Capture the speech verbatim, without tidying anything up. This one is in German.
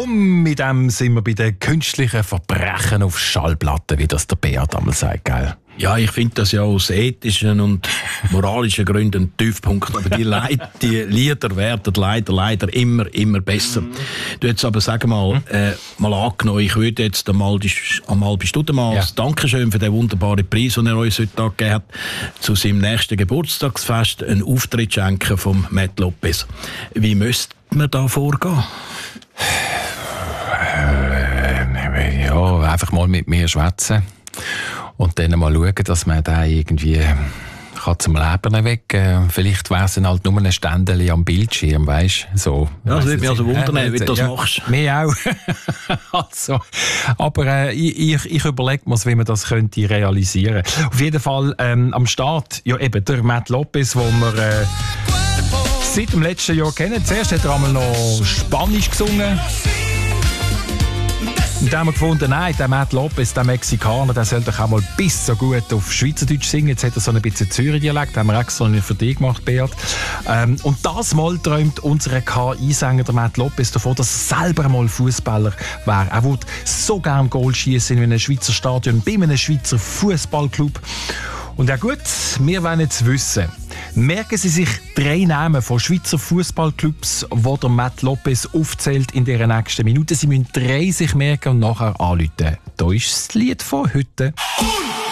Und mit dem sind wir bei den künstlichen Verbrechen auf Schallplatten, wie das der Beat einmal sagt, gell? Ja, ich finde das ja aus ethischen und moralischen Gründen ein Tiefpunkt. Aber die, Leid, die Lieder werden leider, leider immer, immer besser. Mm. Du jetzt aber, sag mal, äh, mal angenommen, ich würde jetzt einmal, einmal bei Studemann ja. Dankeschön für den wunderbaren Preis, den er uns heute Tag gegeben hat, zu seinem nächsten Geburtstagsfest einen Auftritt schenken vom Matt Lopez. Wie müsste man da vorgehen? Äh, ja, einfach mal mit mir schwätzen. Und dann mal schauen, dass man da irgendwie kann zum Leben weg. Vielleicht wäre es halt nur ein Ständchen am Bildschirm, weißt du? So, ja, das würde mich also wundern, äh, wie du das ja, machst. Mir auch. also, aber äh, ich, ich überlege mir, wie man das könnte realisieren. Auf jeden Fall ähm, am Start, ja eben, der Matt Lopez, wo wir äh, seit dem letzten Jahr kennen. Zuerst hat er einmal noch Spanisch gesungen. Und dann haben wir gefunden, nein, der Matt Lopez, der Mexikaner, der soll doch auch mal bis so gut auf Schweizerdeutsch singen. Jetzt hat er so ein bisschen Zürich-Dialekt, haben wir extra nicht für dich gemacht, Beat. Ähm, und das Mal träumt unser K I-Sänger, der Matt Lopez, davon, dass er selber mal Fußballer wäre. Er würde so gerne Goal schießen in einem Schweizer Stadion, bei einem Schweizer Fußballclub. Und ja gut, wir wollen jetzt wissen, merken Sie sich drei Namen von Schweizer Fußballclubs, die der Matt Lopez aufzählt in dieser nächsten Minute. Sie müssen drei sich merken und nachher anrufen. Da ist das Lied von heute.